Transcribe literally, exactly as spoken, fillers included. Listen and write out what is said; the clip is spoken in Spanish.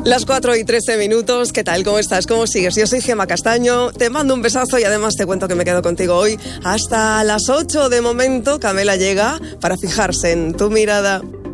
Las cuatro y trece minutos, ¿qué tal? ¿Cómo estás? ¿Cómo sigues? Yo soy Gemma Castaño, te mando un besazo y además te cuento que me quedo contigo hoy hasta las ocho. De momento, Camela llega para fijarse en tu mirada.